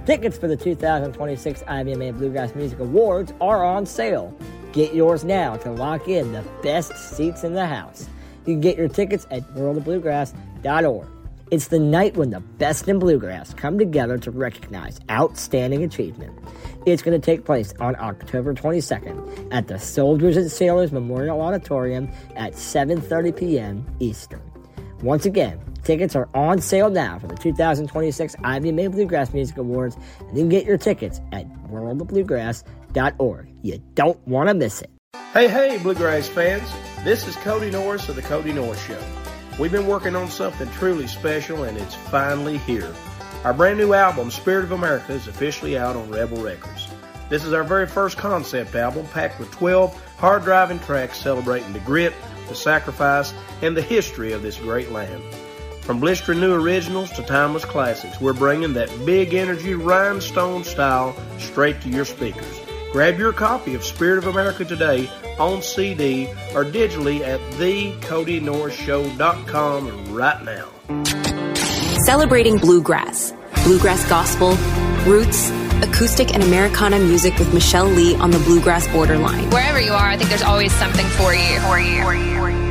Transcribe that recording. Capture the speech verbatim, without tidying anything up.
Tickets for the two thousand twenty-six I B M A Bluegrass Music Awards are on sale. Get yours now to lock in the best seats in the house. You can get your tickets at world of bluegrass dot org. It's the night when the best in bluegrass come together to recognize outstanding achievement. It's going to take place on October twenty-second at the Soldiers and Sailors Memorial Auditorium at seven thirty p.m. Eastern. Once again, tickets are on sale now for the two thousand twenty-six I B M A Bluegrass Music Awards, and you can get your tickets at world of bluegrass dot org. You don't want to miss it. Hey, hey, Bluegrass fans. This is Cody Norris of The Cody Norris Show. We've been working on something truly special, and it's finally here. Our brand new album, Spirit of America, is officially out on Rebel Records. This is our very first concept album, packed with twelve hard-driving tracks celebrating the grit, the sacrifice, and the history of this great land. From blistering new originals to timeless classics, we're bringing that big energy rhinestone style straight to your speakers. Grab your copy of Spirit of America today on C D or digitally at the cody norris show dot com right now. Celebrating bluegrass, bluegrass gospel, roots, acoustic and Americana music with Michelle Lee on the Bluegrass Borderline. Wherever you are, I think there's always something for you. For you. For you.